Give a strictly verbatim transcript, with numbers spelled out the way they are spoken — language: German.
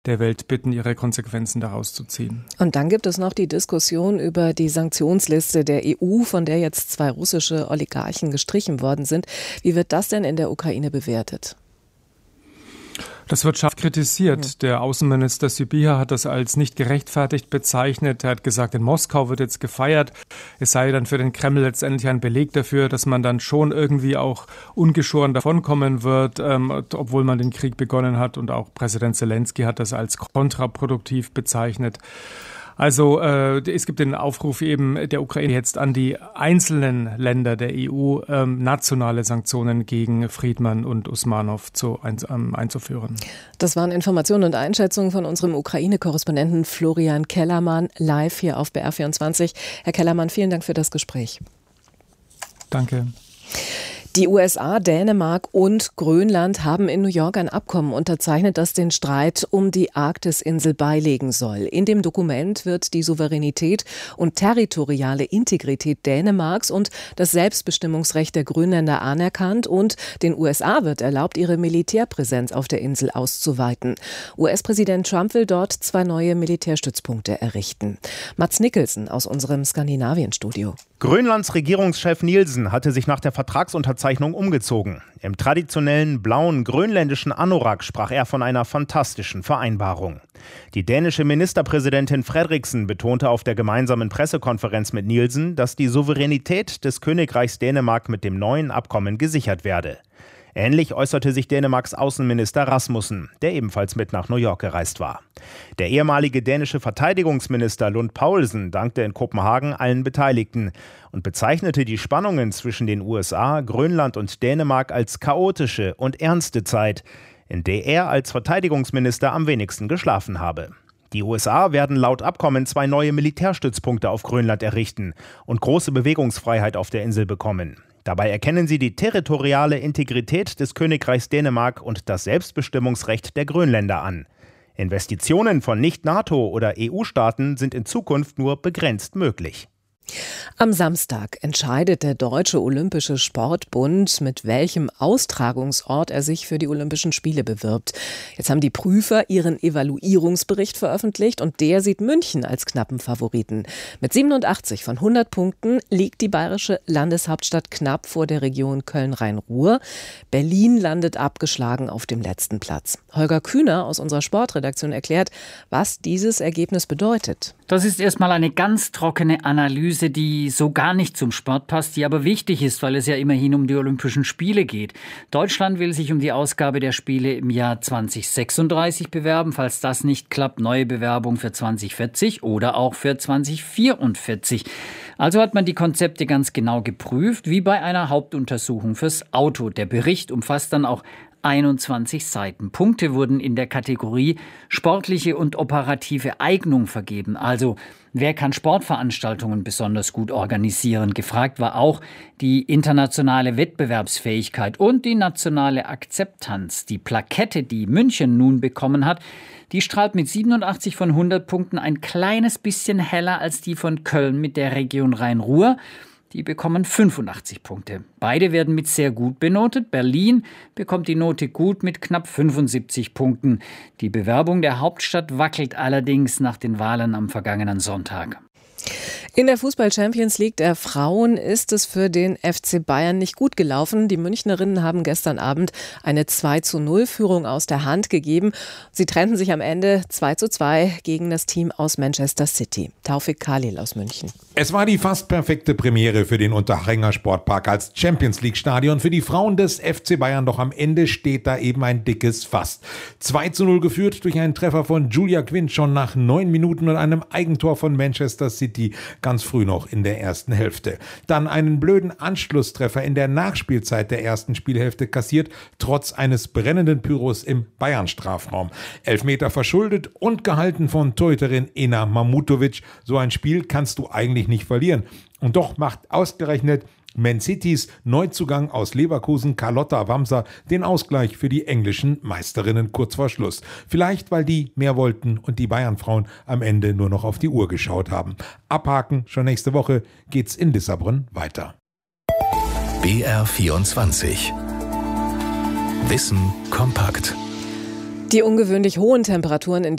der Welt bitten, ihre Konsequenzen daraus zu ziehen. Und dann gibt es noch die Diskussion über die Sanktionsliste der E U, von der jetzt zwei russische Oligarchen gestrichen worden sind. Wie wird das denn in der Ukraine bewertet? Das wird scharf kritisiert. Der Außenminister Sybiha hat das als nicht gerechtfertigt bezeichnet. Er hat gesagt, in Moskau wird jetzt gefeiert. Es sei dann für den Kreml letztendlich ein Beleg dafür, dass man dann schon irgendwie auch ungeschoren davonkommen wird, ähm, obwohl man den Krieg begonnen hat. Und auch Präsident Zelensky hat das als kontraproduktiv bezeichnet. Also äh, es gibt den Aufruf eben der Ukraine jetzt an die einzelnen Länder der E U, ähm, nationale Sanktionen gegen Friedmann und Usmanov zu, ein, ähm, einzuführen. Das waren Informationen und Einschätzungen von unserem Ukraine-Korrespondenten Florian Kellermann live hier auf B R vierundzwanzig. Herr Kellermann, vielen Dank für das Gespräch. Danke. Die U S A, Dänemark und Grönland haben in New York ein Abkommen unterzeichnet, das den Streit um die Arktisinsel beilegen soll. In dem Dokument wird die Souveränität und territoriale Integrität Dänemarks und das Selbstbestimmungsrecht der Grönländer anerkannt und den U S A wird erlaubt, ihre Militärpräsenz auf der Insel auszuweiten. U S-Präsident Trump will dort zwei neue Militärstützpunkte errichten. Mats Nicholson aus unserem Skandinavien-Studio. Grönlands Regierungschef Nielsen hatte sich nach der Vertragsunterzeichnung umgezogen. Im traditionellen blauen grönländischen Anorak sprach er von einer fantastischen Vereinbarung. Die dänische Ministerpräsidentin Frederiksen betonte auf der gemeinsamen Pressekonferenz mit Nielsen, dass die Souveränität des Königreichs Dänemark mit dem neuen Abkommen gesichert werde. Ähnlich äußerte sich Dänemarks Außenminister Rasmussen, der ebenfalls mit nach New York gereist war. Der ehemalige dänische Verteidigungsminister Lund Poulsen dankte in Kopenhagen allen Beteiligten und bezeichnete die Spannungen zwischen den U S A, Grönland und Dänemark als chaotische und ernste Zeit, in der er als Verteidigungsminister am wenigsten geschlafen habe. Die U S A werden laut Abkommen zwei neue Militärstützpunkte auf Grönland errichten und große Bewegungsfreiheit auf der Insel bekommen. Dabei erkennen sie die territoriale Integrität des Königreichs Dänemark und das Selbstbestimmungsrecht der Grönländer an. Investitionen von Nicht-NATO- oder E U-Staaten sind in Zukunft nur begrenzt möglich. Am Samstag entscheidet der Deutsche Olympische Sportbund, mit welchem Austragungsort er sich für die Olympischen Spiele bewirbt. Jetzt haben die Prüfer ihren Evaluierungsbericht veröffentlicht und der sieht München als knappen Favoriten. Mit siebenundachtzig von hundert Punkten liegt die bayerische Landeshauptstadt knapp vor der Region Köln-Rhein-Ruhr. Berlin landet abgeschlagen auf dem letzten Platz. Holger Kühner aus unserer Sportredaktion erklärt, was dieses Ergebnis bedeutet. Das ist erstmal eine ganz trockene Analyse, die so gar nicht zum Sport passt, die aber wichtig ist, weil es ja immerhin um die Olympischen Spiele geht. Deutschland will sich um die Ausgabe der Spiele im Jahr zwanzig sechsunddreißig bewerben. Falls das nicht klappt, neue Bewerbung für zwanzig vierzig oder auch für zwanzig vierundvierzig. Also hat man die Konzepte ganz genau geprüft, wie bei einer Hauptuntersuchung fürs Auto. Der Bericht umfasst dann auch einundzwanzig Seiten. Punkte wurden in der Kategorie sportliche und operative Eignung vergeben. Also wer kann Sportveranstaltungen besonders gut organisieren? Gefragt war auch die internationale Wettbewerbsfähigkeit und die nationale Akzeptanz. Die Plakette, die München nun bekommen hat, die strahlt mit siebenundachtzig von hundert Punkten ein kleines bisschen heller als die von Köln mit der Region Rhein-Ruhr. Die bekommen fünfundachtzig Punkte. Beide werden mit sehr gut benotet. Berlin bekommt die Note gut mit knapp fünfundsiebzig Punkten. Die Bewerbung der Hauptstadt wackelt allerdings nach den Wahlen am vergangenen Sonntag. In der Fußball-Champions League der Frauen ist es für den F C Bayern nicht gut gelaufen. Die Münchnerinnen haben gestern Abend eine zwei zu null Führung aus der Hand gegeben. Sie trennten sich am Ende zwei zu zwei gegen das Team aus Manchester City. Taufik Khalil aus München. Es war die fast perfekte Premiere für den Unterhänger Sportpark als Champions League Stadion für die Frauen des F C Bayern. Doch am Ende steht da eben ein dickes Fast. zwei zu null geführt durch einen Treffer von Julia Quinn schon nach neun Minuten und einem Eigentor von Manchester City ganz früh noch in der ersten Hälfte. Dann einen blöden Anschlusstreffer in der Nachspielzeit der ersten Spielhälfte kassiert, trotz eines brennenden Pyros im Bayern-Strafraum. Elfmeter verschuldet und gehalten von Torhüterin Ena Mamutovic. So ein Spiel kannst du eigentlich nicht verlieren. Und doch macht ausgerechnet Man Citys Neuzugang aus Leverkusen, Carlotta Wamser, den Ausgleich für die englischen Meisterinnen kurz vor Schluss. Vielleicht, weil die mehr wollten und die Bayern-Frauen am Ende nur noch auf die Uhr geschaut haben. Abhaken, schon nächste Woche geht's in Lissabon weiter. B R vierundzwanzig. Wissen kompakt. Die ungewöhnlich hohen Temperaturen in